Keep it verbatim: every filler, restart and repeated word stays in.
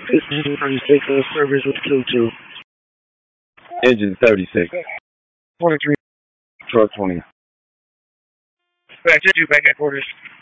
This is thirty-six uh, service with two two. Engine thirty-six. twenty-three. Truck twenty. Back to you, back at quarters.